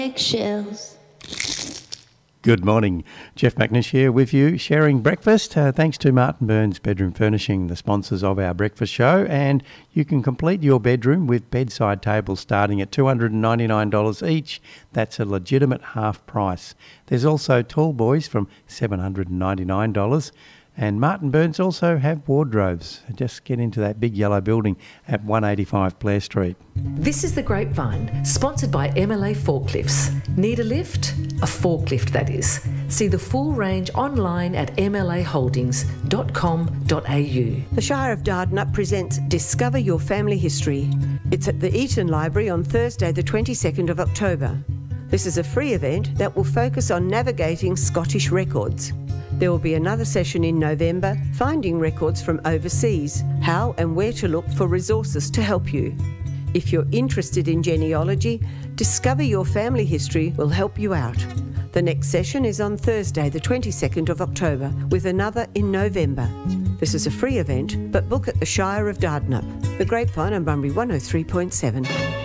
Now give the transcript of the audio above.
Eggshells. Good morning. Jeff McNish here with you, sharing breakfast. Thanks to Martin Burns Bedroom Furnishing, the sponsors of our breakfast show. And you can complete your bedroom with bedside tables starting at $299 each. That's a legitimate half price. There's also tall boys from $799. And Martin Burns also have wardrobes. Just get into that big yellow building at 185 Blair Street. This is The Grapevine, sponsored by MLA Forklifts. Need a lift? A forklift, that is. See the full range online at mlaholdings.com.au. The Shire of Dardanup presents Discover Your Family History. It's at the Eaton Library on Thursday the 22nd of October. This is a free event that will focus on navigating Scottish records. There will be another session in November, finding records from overseas, how and where to look for resources to help you. If you're interested in genealogy, Discover Your Family History will help you out. The next session is on Thursday the 22nd of October, with another in November. This is a free event, but book at the Shire of Dardanup. The Grapevine on Bunbury 103.7.